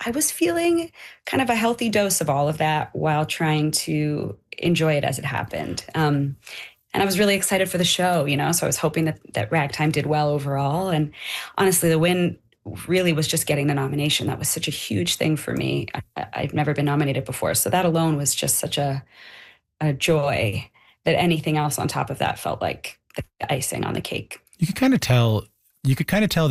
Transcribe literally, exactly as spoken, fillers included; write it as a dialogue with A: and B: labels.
A: I was feeling kind of a healthy dose of all of that while trying to enjoy it as it happened. Um, and I was really excited for the show, you know, so I was hoping that, that Ragtime did well overall. And honestly, the win really was just getting the nomination. That was such a huge thing for me. I, I've never been nominated before. So that alone was just such a, a joy that anything else on top of that felt like the icing on the cake.
B: You could kind of tell, you could kind of tell